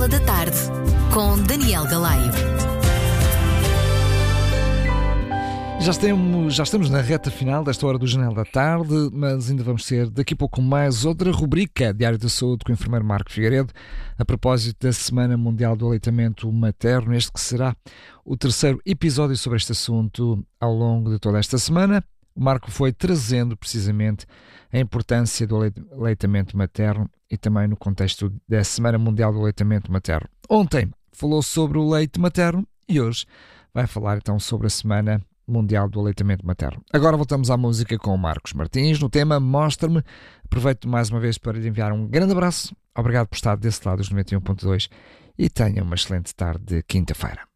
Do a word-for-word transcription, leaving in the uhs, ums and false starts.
Escola da Tarde, com Daniel Galaio. Já estamos, já estamos na reta final desta hora do Jornal da Tarde, mas ainda vamos ter daqui a pouco mais outra rubrica, Diário da Saúde, com o enfermeiro Marco Figueiredo, a propósito da Semana Mundial do Aleitamento Materno, este que será o terceiro episódio sobre este assunto ao longo de toda esta semana. O Marco foi trazendo precisamente a importância do aleitamento materno e também no contexto da Semana Mundial do Aleitamento Materno. Ontem falou sobre o leite materno e hoje vai falar então sobre a Semana Mundial do Aleitamento Materno. Agora voltamos à música com o Marcos Martins no tema Mostra-me. Aproveito mais uma vez para lhe enviar um grande abraço. Obrigado por estar desse lado dos noventa e um ponto dois e tenha uma excelente tarde de quinta-feira.